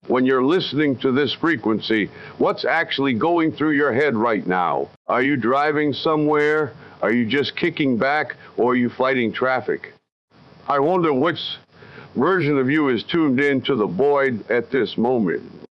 When you're listening to this frequency, what's actually going through your head right now? Are you driving somewhere? Are you just kicking back? Or are you fighting traffic? I wonder which version of you is tuned in to the void at this moment.